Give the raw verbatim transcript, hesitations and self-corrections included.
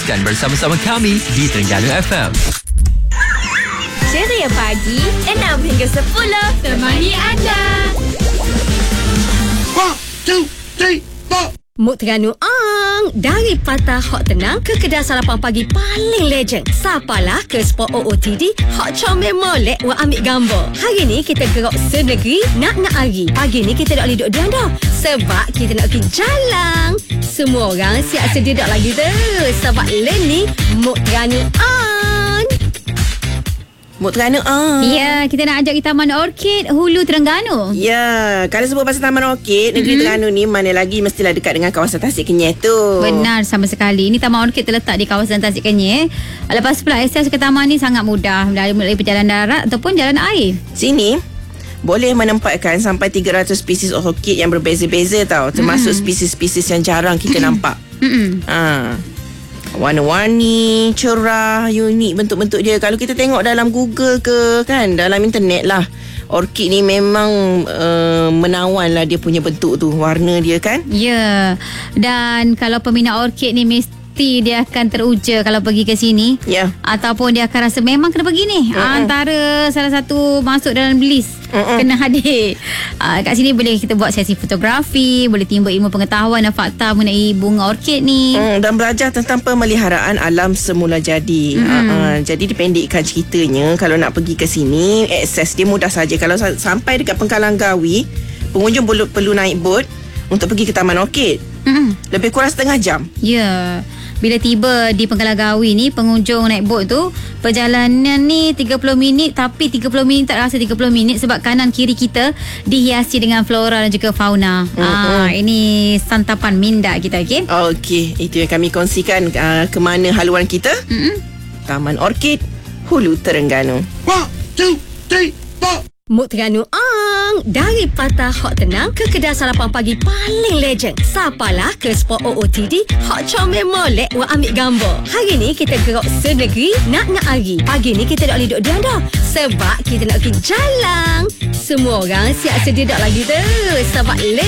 Teruskan bersama-sama kami di Terengganu F M. Ceria pagi enam hingga sepuluh temani anda. One, two, three, four. Mood Terengganu Ang. Dari Patah Hot Tenang ke kedai sarapan pagi paling legend. Sapalah ke spot O O T D Hot Comel molek wa ambil gambar. Hari ni kita gerak senegeri nak nak hari. Pagi ni kita tak boleh duduk diam dah. Sebab kita nak pergi jalan. Semua orang siap sedia dak lagi tu. Sebab le ni Mood Terengganu Ang. Mood Terengganu ah. Ya, kita nak ajak ke Taman Orkid Hulu Terengganu. Ya, kalau sebut pasal Taman Orkid, negeri mm-hmm. Terengganu ni mana lagi mestilah dekat dengan kawasan Tasik Kenyir tu. Benar, sama sekali. Ini Taman Orkid terletak di kawasan Tasik Kenyir. Lepas pula akses ke taman ni sangat mudah, melalui perjalanan darat ataupun jalan air. Sini boleh menempatkan sampai tiga ratus spesies orkid yang berbeza-beza tau. Termasuk mm. spesies-spesies yang jarang kita nampak. Mm-mm. Ha. Warna-warni, cerah, unik bentuk-bentuk dia. Kalau kita tengok dalam Google ke kan, dalam internet lah, orkid ni memang uh, menawan lah dia punya bentuk tu, warna dia kan. Ya, dan kalau peminat orkid ni mesti dia akan teruja kalau pergi ke sini. Ya. Ataupun dia akan rasa memang kena pergi ni. Uh-uh. Antara salah satu masuk dalam list. Uh-uh. Kena hadir. Uh, kat sini boleh kita buat sesi fotografi, boleh timba ilmu pengetahuan dan fakta mengenai bunga orkid ni. Hmm, dan belajar tentang pemeliharaan alam semula jadi. Hmm. Uh-uh. Jadi dipendekkan ceritanya, kalau nak pergi ke sini, akses dia mudah saja. Kalau sa- sampai dekat Pengkalang Gawi, pengunjung perlu, perlu naik bot untuk pergi ke Taman Orkid. Hmm. Lebih kurang setengah jam. Ya. Yeah. Bila tiba di Pengkalang Gawi ni, pengunjung naik bot tu, perjalanan ni tiga puluh minit, tapi tiga puluh minit tak rasa tiga puluh minit sebab kanan kiri kita dihiasi dengan flora dan juga fauna. Mm-hmm. Ah, ini santapan minda kita, okey? Okey, itu yang kami kongsikan uh, ke mana haluan kita. Mm-hmm. Taman Orkid Hulu Terengganu. One, two, three, four. Mood Terengganu Ang. Dari Patah Hot Tenang ke kedai sarapan pagi paling legend. Sapalah ke spot O O T D Hot Comel molek wa ambil gambar. Hari ni kita gerak senegeri nak nak hari. Pagi ni kita tak boleh duduk diam dah. Sebab kita nak pergi jalan. Semua orang siap sedia dak lagi tu. Sebab le